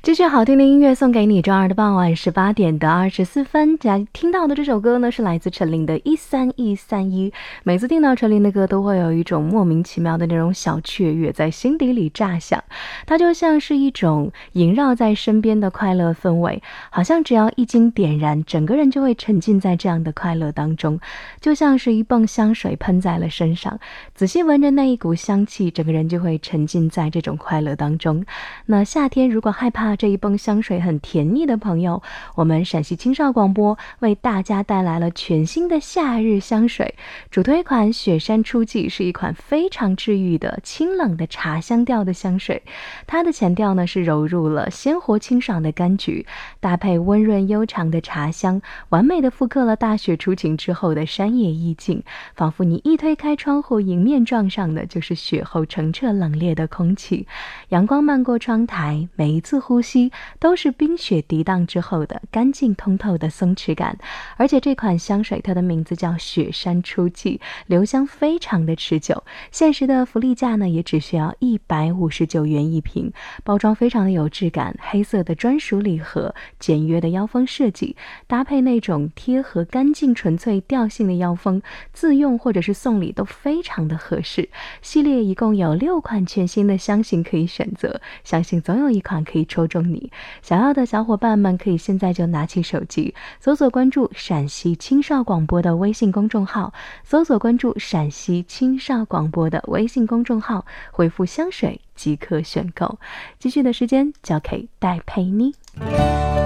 继续好听的音乐送给你，周二的傍晚18点的24分。听到的这首歌呢，是来自陈琳的13131。每次听到陈琳的歌，都会有一种莫名其妙的那种小雀跃在心底里炸响，它就像是一种萦绕在身边的快乐氛围，好像只要一经点燃，整个人就会沉浸在这样的快乐当中，就像是一泵香水喷在了身上，仔细闻着那一股香气，整个人就会沉浸在这种快乐当中。那夏天如果害怕这一泵香水很甜腻的朋友，我们陕西青少广播为大家带来了全新的夏日香水，主推款雪山初霁是一款非常治愈的清冷的茶香调的香水，它的前调呢是揉入了鲜活清爽的柑橘，搭配温润悠长的茶香，完美的复刻了大雪初晴之后的山野意境，仿佛你一推开窗户，迎面撞上的就是雪后澄澈冷冽的空气，阳光漫过窗台，每一次呼吸都是冰雪涤荡之后的干净通透的松弛感。而且这款香水它的名字叫雪山初霁，留香非常的持久，限时的福利价呢也只需要159元一瓶，包装非常的有质感，黑色的专属礼盒，简约的腰封设计，搭配那种贴合干净纯粹调性的腰封，自用或者是送礼都非常的合适。系列一共有6款全新的香型可以选择，相信总有一款可以抽中你。想要的小伙伴们可以现在就拿起手机，搜索关注陕西青少广播的微信公众号，搜索关注陕西青少广播的微信公众号，回复香水即可选购。继续的时间交给戴佩妮。